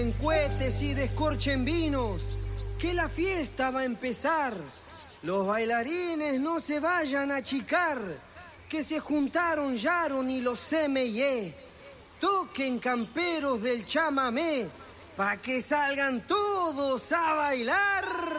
En cohetes y descorchen vinos, que la fiesta va a empezar. Los bailarines no se vayan a achicar, que se juntaron Yaron y los CMY. Toquen camperos del chamamé, pa' que salgan todos a bailar.